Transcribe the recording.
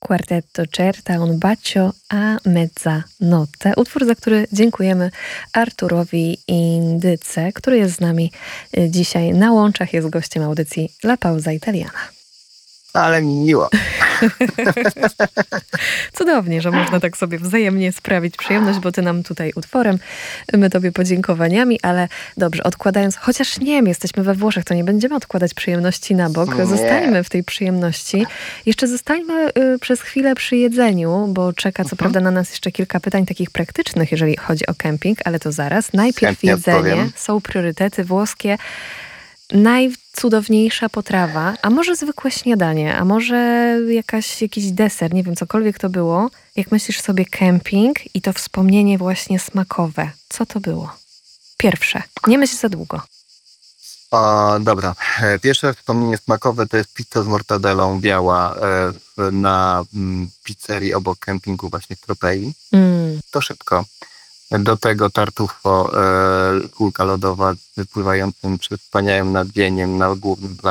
Quartetto Certa un bacio a mezzanotte. Utwór, za który dziękujemy Arturowi Indyce, który jest z nami dzisiaj na łączach, jest gościem audycji La Pausa Italiana. Ale mi miło. Cudownie, że można tak sobie wzajemnie sprawić przyjemność, bo ty nam tutaj utworem, my tobie podziękowaniami, ale dobrze, odkładając, chociaż nie wiem, jesteśmy we Włoszech, to nie będziemy odkładać przyjemności na bok. Nie. Zostańmy w tej przyjemności. Jeszcze zostańmy przez chwilę przy jedzeniu, bo czeka co prawda na nas jeszcze kilka pytań takich praktycznych, jeżeli chodzi o kemping, ale to zaraz. Najpierw Chętnie jedzenie, odpowiem. są priorytety włoskie. Najcudowniejsza potrawa, a może zwykłe śniadanie, a może jakiś deser, nie wiem, cokolwiek to było. Jak myślisz sobie kemping i to wspomnienie właśnie smakowe, co to było? Pierwsze, nie myśl za długo. Dobra. Pierwsze wspomnienie smakowe to jest pizza z mortadellą biała na pizzerii obok kempingu właśnie w Tropei. To szybko. Do tego tartufo, kulka lodowa z wypływającym przed wspaniałym nadzieniem na głównym